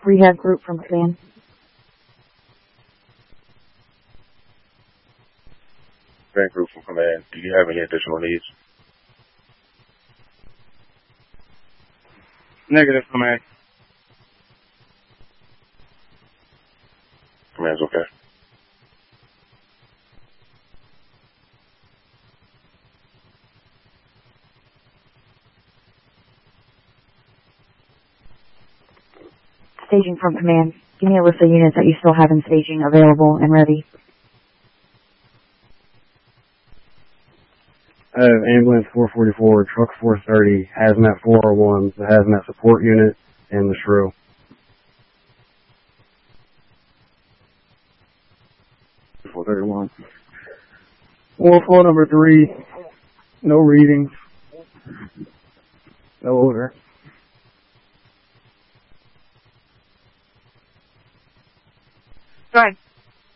Rehab group from command. Rehab group from command. Do you have any additional needs? Negative, command. Command's okay. Staging from command. Give me a list of units that you still have in staging available and ready. I have ambulance 444, truck 430, hazmat 401, the hazmat support unit, and the shrew. .431. Floor number 3, no readings, no odor. Drive.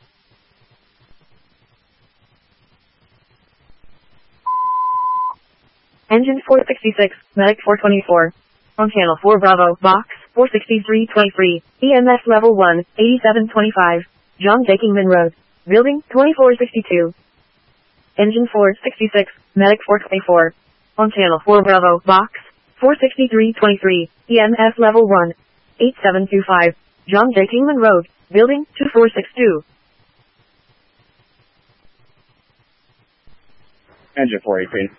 Engine 466, Medic 424. On channel 4 Bravo, box 46323, EMS level 1, 8725, John J. Kingman Road, building 2462. Engine 466, Medic 424. On channel 4 Bravo, box 46323, EMS level 1, 8725, John J. Kingman Road, building 2462. Engine 418.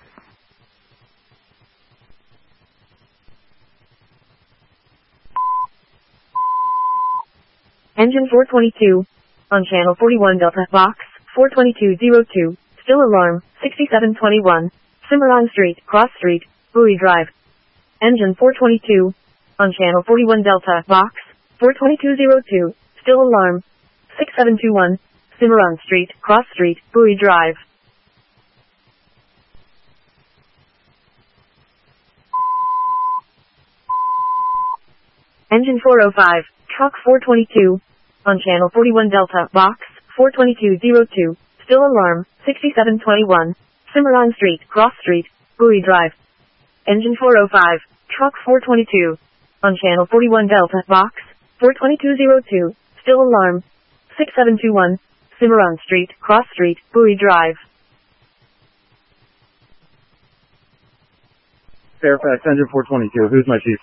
Engine 422, on channel 41 Delta, box 42202, still alarm, 6721, Cimarron Street, Cross Street, Bowie Drive. Engine 422, on channel 41 Delta, box 42202, still alarm, 6721, Cimarron Street, Cross Street, Bowie Drive. Engine 405, truck 422, on channel 41 Delta, box 42202, still alarm, 6721, Cimarron Street, Cross Street, Bowie Drive. Engine 405, truck 422, on channel 41 Delta, box 42202, still alarm, 6721, Cimarron Street, Cross Street, Bowie Drive. Fairfax, engine 422. Who's my chief?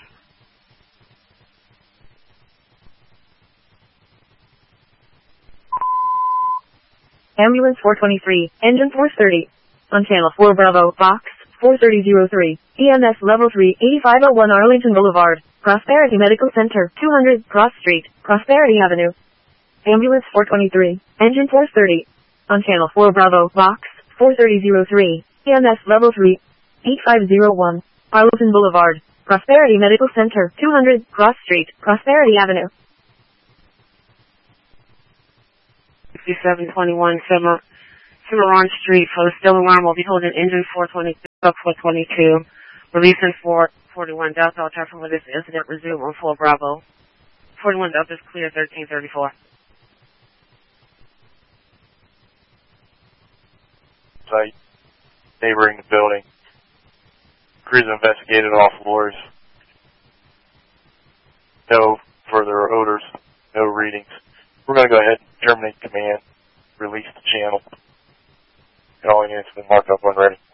Ambulance 423, engine 430, on channel 4 Bravo, box 43003, EMS level 3, 8501 Arlington Boulevard, Prosperity Medical Center, 200 Cross Street, Prosperity Avenue. Ambulance 423, engine 430, on channel 4 Bravo, box 43003, EMS level 3, 8501, Arlington Boulevard, Prosperity Medical Center, 200 Cross Street, Prosperity Avenue. 6721 Cimarron Street, for the still alarm will be holding engine 422, truck 422. Releasing 441 Delta, all traffic with this incident resume on 4 Bravo. 41 Delta is clear, 1334. Site, neighboring the building. Crews investigated all floors. No further odors, no readings. We're going to go ahead and terminate command, release the channel, and all units have been marked up when ready.